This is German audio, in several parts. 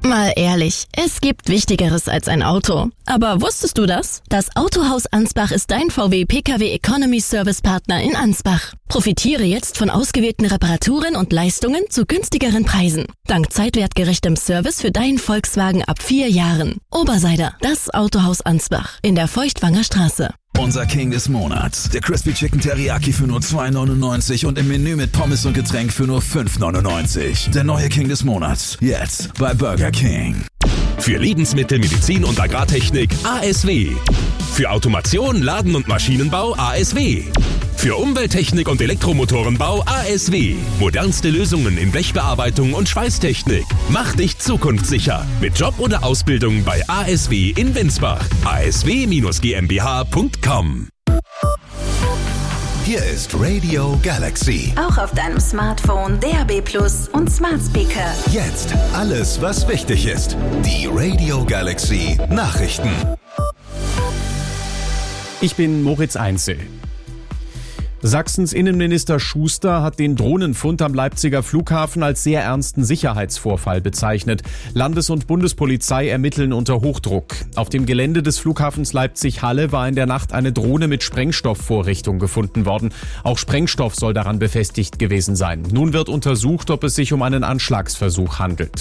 Mal ehrlich, es gibt Wichtigeres als ein Auto. Aber wusstest du das? Das Autohaus Ansbach ist dein VW Pkw Economy Service Partner in Ansbach. Profitiere jetzt von ausgewählten Reparaturen und Leistungen zu günstigeren Preisen. Dank zeitwertgerechtem Service für deinen Volkswagen ab 4 Jahren. Oberseider, das Autohaus Ansbach in der Feuchtwanger Straße. Unser King des Monats, der Crispy Chicken Teriyaki für nur 2,99 und im Menü mit Pommes und Getränk für nur 5,99. Der neue King des Monats, jetzt bei Burger King. Für Lebensmittel, Medizin und Agrartechnik ASW. Für Automation, Laden- und Maschinenbau ASW. Für Umwelttechnik und Elektromotorenbau ASW. Modernste Lösungen in Blechbearbeitung und Schweißtechnik. Mach dich zukunftssicher mit Job oder Ausbildung bei ASW in Winsbach. asw-gmbh.com. Hier ist Radio Galaxy. Auch auf deinem Smartphone, DAB+ und Smart Speaker. Jetzt alles, was wichtig ist. Die Radio Galaxy Nachrichten. Ich bin Moritz Einzel. Sachsens Innenminister Schuster hat den Drohnenfund am Leipziger Flughafen als sehr ernsten Sicherheitsvorfall bezeichnet. Landes- und Bundespolizei ermitteln unter Hochdruck. Auf dem Gelände des Flughafens Leipzig-Halle war in der Nacht eine Drohne mit Sprengstoffvorrichtung gefunden worden. Auch Sprengstoff soll daran befestigt gewesen sein. Nun wird untersucht, ob es sich um einen Anschlagsversuch handelt.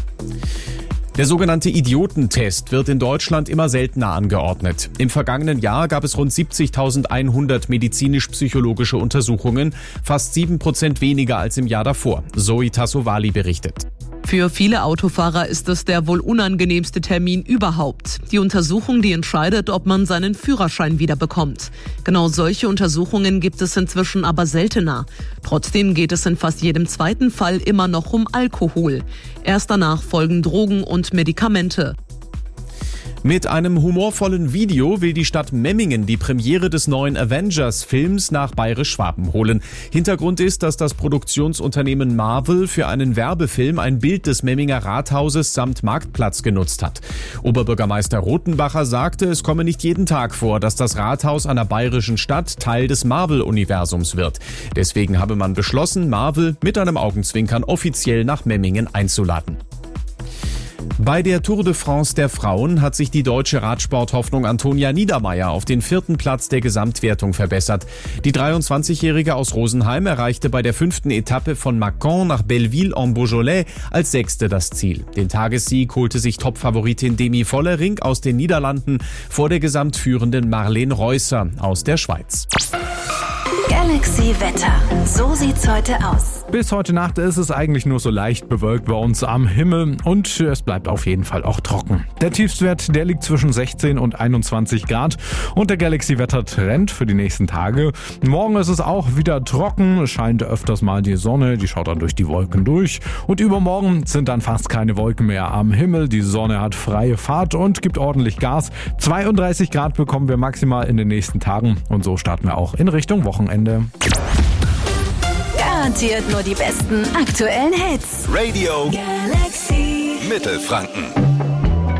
Der sogenannte Idiotentest wird in Deutschland immer seltener angeordnet. Im vergangenen Jahr gab es rund 70.100 medizinisch-psychologische Untersuchungen, fast 7% weniger als im Jahr davor. Zoe Tassovali berichtet. Für viele Autofahrer ist es der wohl unangenehmste Termin überhaupt. Die Untersuchung, die entscheidet, ob man seinen Führerschein wieder bekommt. Genau solche Untersuchungen gibt es inzwischen aber seltener. Trotzdem geht es in fast jedem zweiten Fall immer noch um Alkohol. Erst danach folgen Drogen und Medikamente. Mit einem humorvollen Video will die Stadt Memmingen die Premiere des neuen Avengers-Films nach Bayerisch-Schwaben holen. Hintergrund ist, dass das Produktionsunternehmen Marvel für einen Werbefilm ein Bild des Memminger Rathauses samt Marktplatz genutzt hat. Oberbürgermeister Rothenbacher sagte, es komme nicht jeden Tag vor, dass das Rathaus einer bayerischen Stadt Teil des Marvel-Universums wird. Deswegen habe man beschlossen, Marvel mit einem Augenzwinkern offiziell nach Memmingen einzuladen. Bei der Tour de France der Frauen hat sich die deutsche Radsporthoffnung Antonia Niedermeier auf den 4. Platz der Gesamtwertung verbessert. Die 23-Jährige aus Rosenheim erreichte bei der 5. Etappe von Mâcon nach Belleville-en-Beaujolais als 6. das Ziel. Den Tagessieg holte sich Topfavoritin Demi Vollering aus den Niederlanden vor der gesamtführenden Marlene Reusser aus der Schweiz. Galaxy Wetter. So sieht's heute aus. Bis heute Nacht ist es eigentlich nur so leicht bewölkt bei uns am Himmel und es bleibt auf jeden Fall auch trocken. Der Tiefstwert, der liegt zwischen 16 und 21 Grad und der Galaxy-Wetter-Trend für die nächsten Tage. Morgen ist es auch wieder trocken, es scheint öfters mal die Sonne, die schaut dann durch die Wolken durch und übermorgen sind dann fast keine Wolken mehr am Himmel. Die Sonne hat freie Fahrt und gibt ordentlich Gas. 32 Grad bekommen wir maximal in den nächsten Tagen und so starten wir auch in Richtung Wochenende. Garantiert nur die besten aktuellen Hits. Radio Galaxy Mittelfranken.